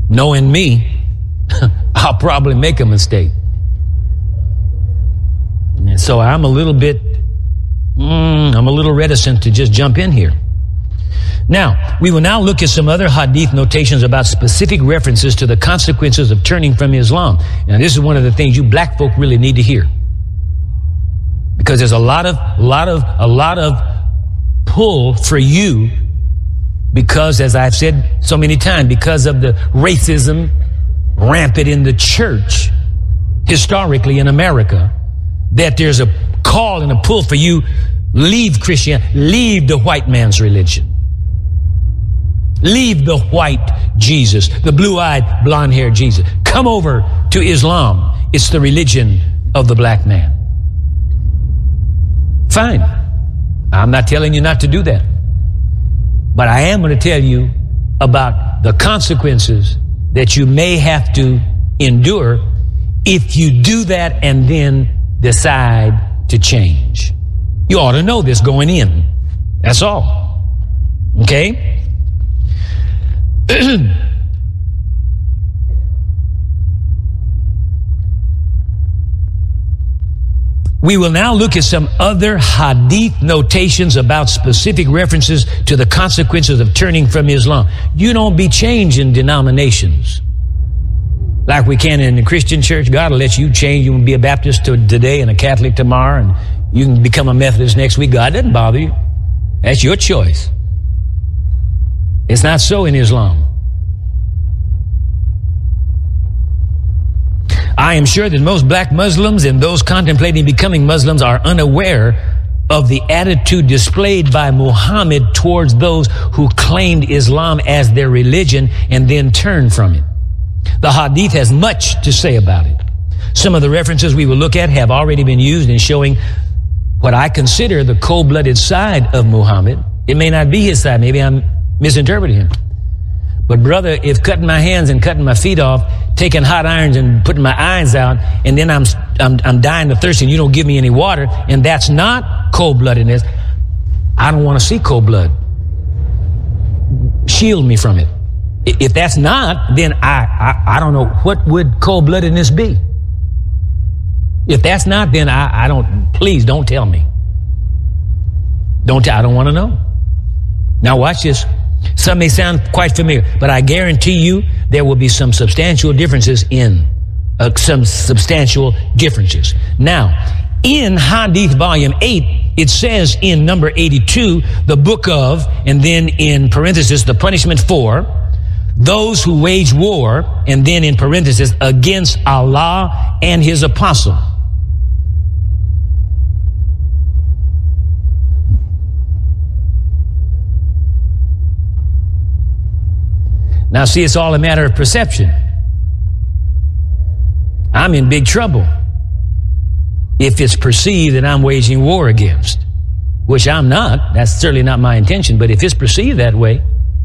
knowing me, I'll probably make a mistake. And so I'm a little reticent to just jump in here. Now, we will now look at some other hadith notations about specific references to the consequences of turning from Islam. Now, this is one of the things you black folk really need to hear, because there's a lot of pull for you, because, as I've said so many times, because of the racism rampant in the church historically in America, that there's a call and a pull for you, leave Christianity, leave the white man's religion. Leave the white Jesus, the blue-eyed, blonde-haired Jesus. Come over to Islam. It's the religion of the black man. Fine. I'm not telling you not to do that. But I am going to tell you about the consequences that you may have to endure if you do that and then decide to change. You ought to know this going in. That's all. Okay? We will now look at some other hadith notations about specific references to the consequences of turning from Islam. You don't be changing denominations like we can in the Christian church. God will let you change. You can be a Baptist today and a Catholic tomorrow, and you can become a Methodist next week. God doesn't bother you. That's your choice. It's not so in Islam. I am sure that most black Muslims and those contemplating becoming Muslims are unaware of the attitude displayed by Muhammad towards those who claimed Islam as their religion and then turned from it. The hadith has much to say about it. Some of the references we will look at have already been used in showing what I consider the cold-blooded side of Muhammad. It may not be his side. Maybe I'm misinterpreting him. But brother, if cutting my hands and cutting my feet off, taking hot irons and putting my eyes out, and then I'm dying of thirst and you don't give me any water, and that's not cold-bloodedness, I don't want to see cold blood. Shield me from it. If that's not, then I don't know, what would cold-bloodedness be? If that's not, then please don't tell me. I don't want to know. Now watch this. Some may sound quite familiar, but I guarantee you there will be some substantial differences Now, in Hadith Volume 8, it says in number 82, the book of, and then in parenthesis, the punishment for those who wage war, and then in parenthesis, against Allah and His apostle. Now, see, it's all a matter of perception. I'm in big trouble if it's perceived that I'm waging war against, which I'm not. That's certainly not my intention. But if it's perceived that way,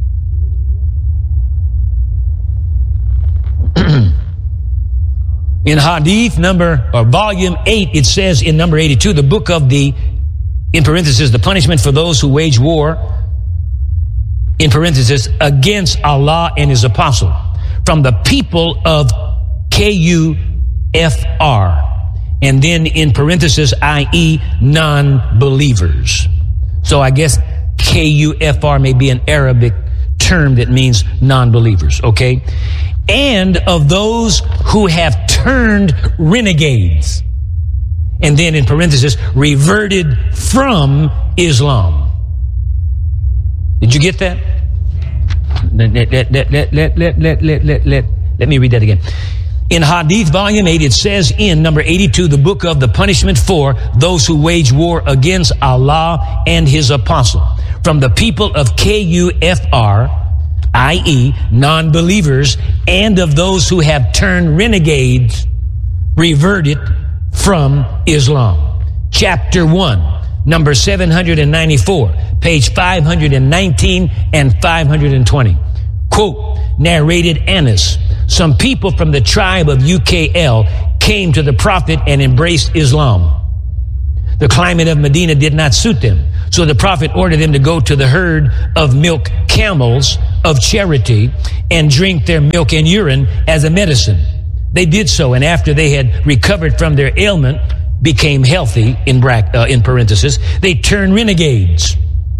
in Hadith Volume 8, it says in number 82, the book of in parenthesis, the punishment for those who wage war, in parenthesis, against Allah and His apostle, from the people of KUFR, and then in parenthesis, i.e., non-believers. So I guess KUFR may be an Arabic term that means non-believers, okay? And of those who have turned renegades, and then in parenthesis, reverted from Islam. Did you get that? Let me read that again. In Hadith Volume 8, it says in number 82, the book of the punishment for those who wage war against Allah and His apostle, from the people of KUFR, i.e., non-believers, and of those who have turned renegades, reverted from Islam. Chapter 1. Number 794, page 519 and 520. Quote, narrated Anas, some people from the tribe of UKL came to the Prophet and embraced Islam. The climate of Medina did not suit them, So the prophet ordered them to go to the herd of milk camels of charity and drink their milk and urine as a medicine. They did so, and after they had recovered from their ailment, became healthy, in parenthesis, they turned renegades,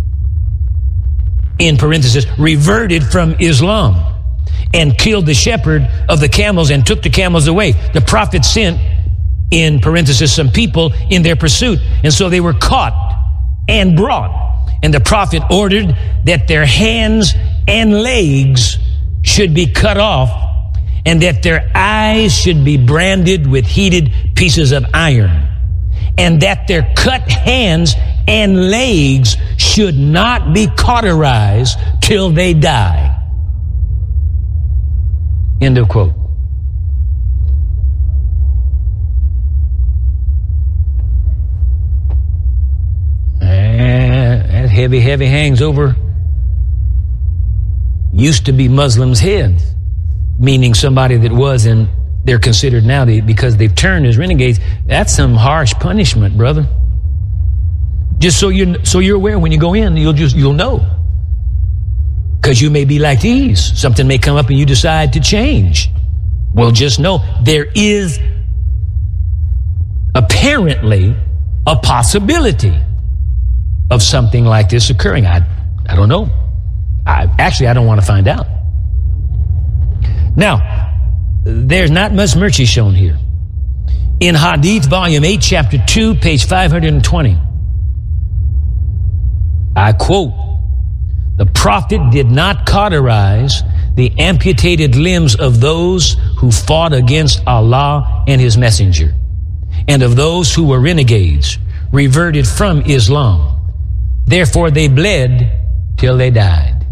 in parenthesis, reverted from Islam, and killed the shepherd of the camels and took the camels away. The prophet sent, in parenthesis, some people in their pursuit, and so they were caught and brought. And the prophet ordered that their hands and legs should be cut off, and that their eyes should be branded with heated pieces of iron, and that their cut hands and legs should not be cauterized till they die. End of quote. That heavy hangs over used to be Muslims' heads, meaning somebody that was, and they're considered now, because they've turned as renegades. That's some harsh punishment, brother. Just so you're aware, when you go in, you'll know. Because you may be like these. Something may come up and you decide to change. Well, just know there is apparently a possibility of something like this occurring. I don't know. I don't want to find out. Now, there's not much mercy shown here. In Hadith, volume 8, chapter 2, page 520, I quote, "The prophet did not cauterize the amputated limbs of those who fought against Allah and his messenger, and of those who were renegades, reverted from Islam. Therefore they bled till they died."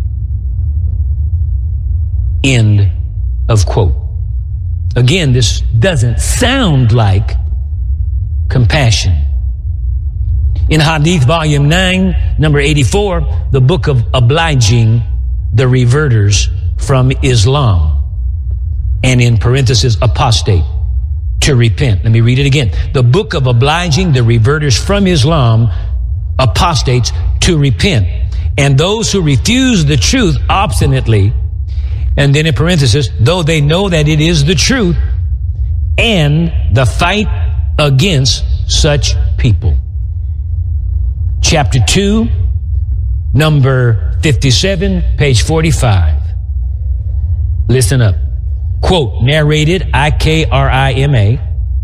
End of quote. Again, this doesn't sound like compassion. In Hadith volume 9, number 84, the book of obliging the reverters from Islam, and in parenthesis, apostate, to repent. Let me read it again. The book of obliging the reverters from Islam, apostates, to repent. And those who refuse the truth obstinately, and then in parenthesis, though they know that it is the truth, and the fight against such people. Chapter 2, number 57, page 45. Listen up. Quote, narrated Ikrima,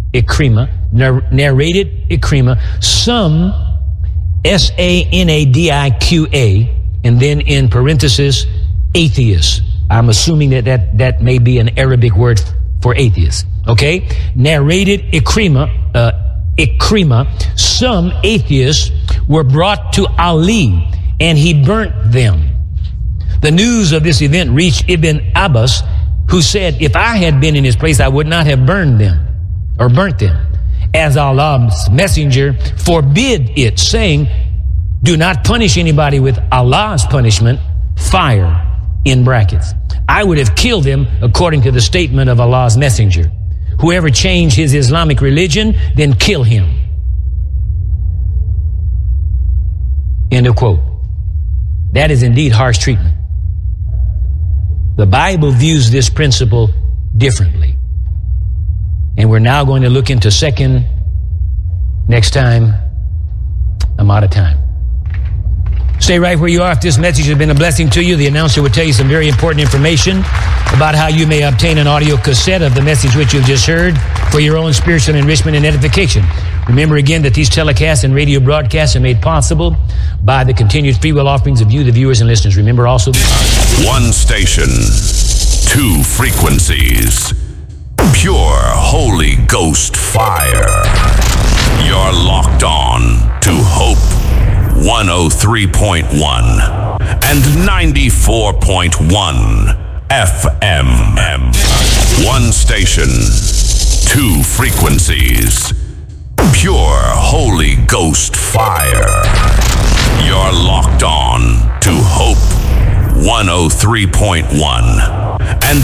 narrated Ikrima, some Sanadiqa, and then in parenthesis, atheists. I'm assuming that may be an Arabic word for atheists. Okay? Narrated Ikrima, some atheists were brought to Ali, and he burnt them. The news of this event reached Ibn Abbas, who said, "If I had been in his place, I would not have burned them, or burnt them, as Allah's messenger forbid it, saying, do not punish anybody with Allah's punishment, fire," in brackets. "I would have killed them according to the statement of Allah's messenger. Whoever changed his Islamic religion, then kill him." End of quote. That is indeed harsh treatment. The Bible views this principle differently. And we're now going to look into 2nd next time. I'm out of time. Stay right where you are. If this message has been a blessing to you, the announcer will tell you some very important information about how you may obtain an audio cassette of the message which you've just heard for your own spiritual enrichment and edification. Remember again that these telecasts and radio broadcasts are made possible by the continued free will offerings of you, the viewers and listeners. Remember also, one station, two frequencies, pure Holy Ghost fire. You're locked on to Hope 103.1 and 94.1 FM. One station, two frequencies, pure Holy Ghost fire. You're locked on to Hope 103.1 and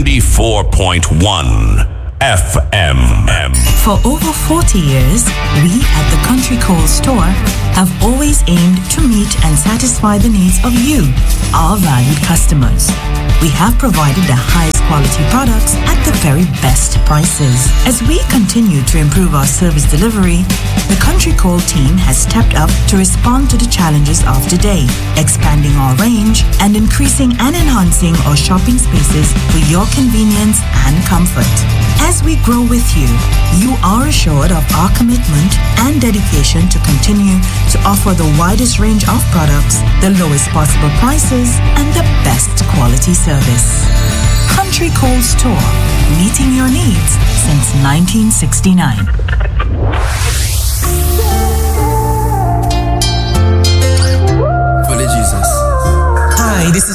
94.1 FM. For over 40 years, we at the Country Coal Store have always aimed to meet and satisfy the needs of you, our valued customers. We have provided the highest quality products at the very best prices. As we continue to improve our service delivery, the Country Cold team has stepped up to respond to the challenges of today, expanding our range and increasing and enhancing our shopping spaces for your convenience and comfort. As we grow with you, you are assured of our commitment and dedication to continue to offer the widest range of products, the lowest possible prices, and the best quality service. Country Cold Store, meeting your needs since 1969. Hi, this is